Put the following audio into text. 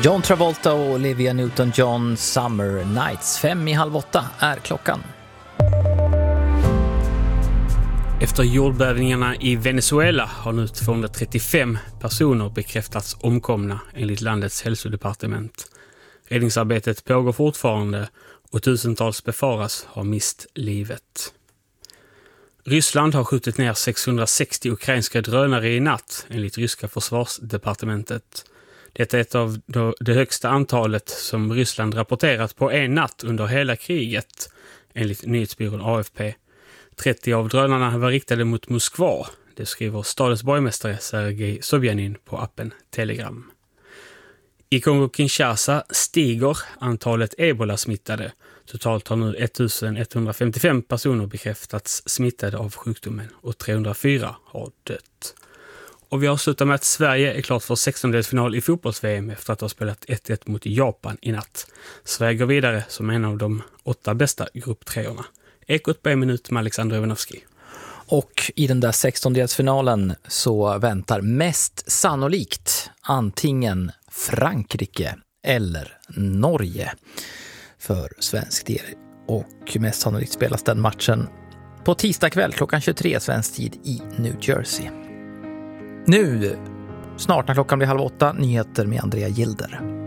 John Travolta och Olivia Newton-John, Summer Nights. 7:30 är klockan. Efter jordbävningarna i Venezuela har nu 235 personer bekräftats omkomna enligt landets hälsodepartement. Räddningsarbetet pågår fortfarande och tusentals befaras ha mist livet. Ryssland har skjutit ner 660 ukrainska drönare i natt enligt ryska försvarsdepartementet. Detta är ett av det högsta antalet som Ryssland rapporterat på en natt under hela kriget, enligt nyhetsbyrån AFP. 30 av drönarna var riktade mot Moskva, det skriver stadens borgmästare Sergej Sobjanin på appen Telegram. I Kongo-Kinshasa stiger antalet ebola-smittade. Totalt har nu 1155 personer bekräftats smittade av sjukdomen och 304 har dött. Och vi avslutar med att Sverige är klart för 16-delsfinal i fotbolls-VM efter att ha spelat 1-1 mot Japan i natt. Sverige går vidare som en av de 8 bästa grupptreorna. Ekot på 1 minut med Alexander Ivanovski. Och i den där 16-delsfinalen så väntar mest sannolikt antingen Frankrike eller Norge för svensk del. Och mest sannolikt spelas den matchen på tisdag kväll klockan 23 svensk tid i New Jersey. Nu, snart när klockan blir 7:30, nyheter med Andrea Gilder.